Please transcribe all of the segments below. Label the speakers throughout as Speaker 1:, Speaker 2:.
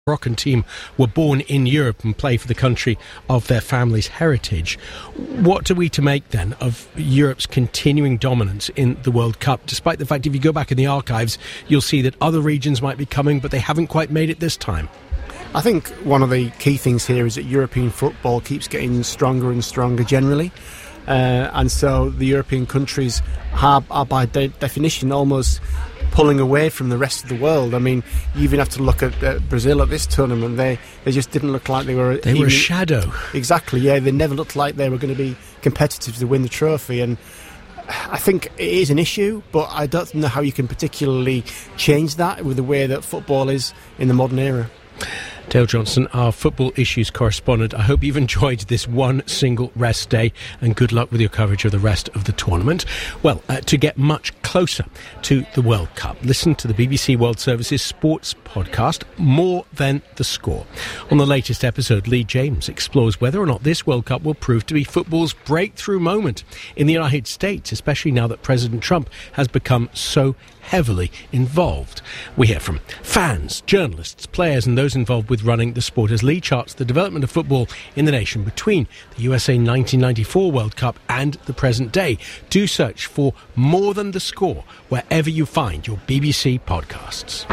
Speaker 1: Moroccan team were born in Europe and play for the country of their family's heritage. What are we to make then of Europe's continuing dominance in the World Cup, despite the fact if you go back in the archives, you'll see that other regions might be coming, but they haven't quite made it this time?
Speaker 2: I think one of the key things here is that European football keeps getting stronger and stronger generally. And so the European countries are by definition almost pulling away from the rest of the world. I mean, you even have to look at Brazil at this tournament. They just didn't look like they were
Speaker 1: a shadow.
Speaker 2: Exactly, yeah. They never looked like they were going to be competitive to win the trophy. And I think it is an issue, but I don't know how you can particularly change that with the way that football is in the modern era.
Speaker 1: Dale Johnson, our football issues correspondent. I hope you've enjoyed this one single rest day, and good luck with your coverage of the rest of the tournament. Well, to get much closer to the World Cup, listen to the BBC World Service's sports podcast, More Than the Score. On the latest episode, Lee James explores whether or not this World Cup will prove to be football's breakthrough moment in the United States, especially now that President Trump has become so heavily involved. We hear from fans, journalists, players and those involved with running the sport as Lee charts the development of football in the nation between the USA 1994 World Cup and the present day. Do search for More Than the Score wherever you find your BBC podcasts.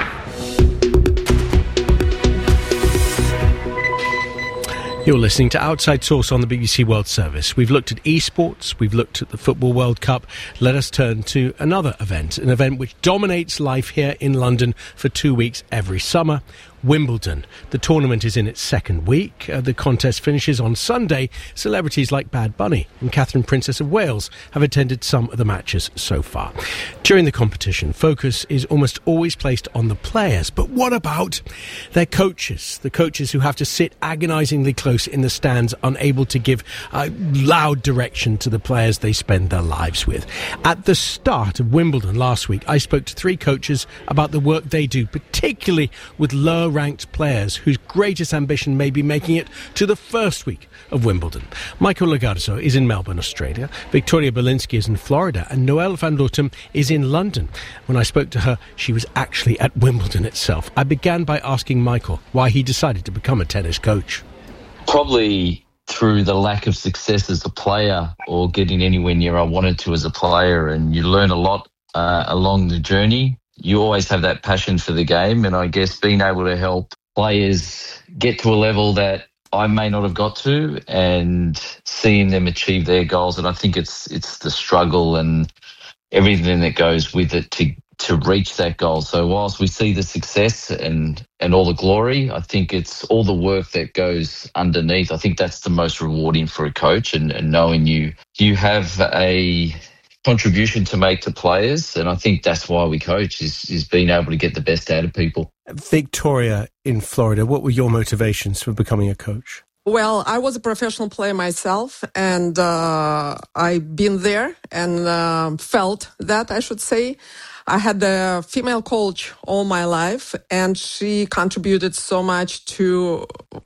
Speaker 1: You're listening to Outside Source on the BBC World Service. We've looked at esports, we've looked at the Football World Cup. Let us turn to another event, an event which dominates life here in London for 2 weeks every summer. Wimbledon. The tournament is in its second week. The contest finishes on Sunday. Celebrities like Bad Bunny and Catherine, Princess of Wales, have attended some of the matches so far. During the competition, focus is almost always placed on the players. But what about their coaches? The coaches who have to sit agonisingly close in the stands, unable to give loud direction to the players they spend their lives with. At the start of Wimbledon last week, I spoke to 3 coaches about the work they do, particularly with low-ranked players whose greatest ambition may be making it to the first week of Wimbledon. Michael Logarzo is in Melbourne, Australia. Victoria Belinsky is in Florida. And Noelle van Rotem is in London. When I spoke to her, she was actually at Wimbledon itself. I began by asking Michael why he decided to become a tennis coach.
Speaker 3: Probably through the lack of success as a player or getting anywhere near I wanted to as a player, and you learn a lot along the journey. You always have that passion for the game, and I guess being able to help players get to a level that I may not have got to and seeing them achieve their goals. And I think it's the struggle and everything that goes with it to reach that goal. So whilst we see the success and all the glory, I think it's all the work that goes underneath. I think that's the most rewarding for a coach, and knowing you have a contribution to make to players, and I think that's why we coach, is being able to get the best out of people.
Speaker 1: Victoria in Florida, what were your motivations for becoming a coach?
Speaker 4: Well, I was a professional player myself, and I've been there and felt that, I should say. I had a female coach all my life, and she contributed so much to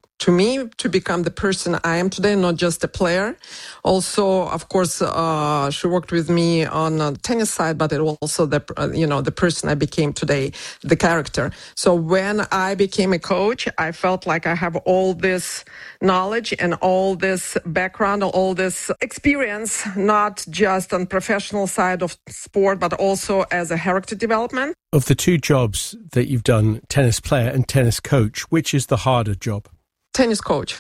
Speaker 4: me to become the person I am today, not just a player. Also, of course, she worked with me on the tennis side, but it also the person I became today, the character. So when I became a coach, I felt like I have all this knowledge and all this background, all this experience, not just on professional side of sport, but also as a character development.
Speaker 1: Of the 2 jobs that you've done, tennis player and tennis coach, which is the harder job?
Speaker 4: Tennis coach.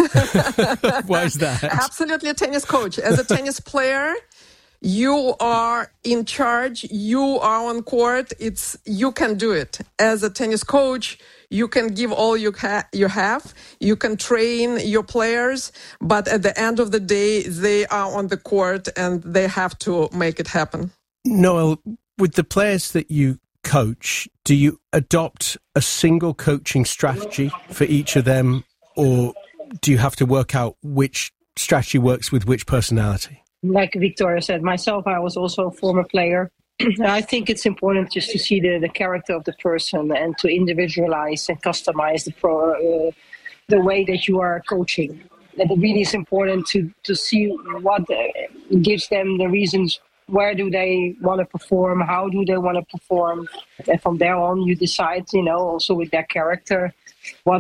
Speaker 1: Why is that?
Speaker 4: Absolutely a tennis coach. As a tennis player, you are in charge, you are on court, you can do it. As a tennis coach, you can give all you have, you can train your players, but at the end of the day, they are on the court and they have to make it happen.
Speaker 1: Noelle, with the players that you coach, do you adopt a single coaching strategy for each of them, or do you have to work out which strategy works with which personality?
Speaker 5: Like Victoria said, myself, I was also a former player. I think it's important just to see the character of the person and to individualize and customize the way that you are coaching. That it really is important to see what gives them the reasons where do they want to perform, how do they want to perform, and from there on you decide, also with their character, what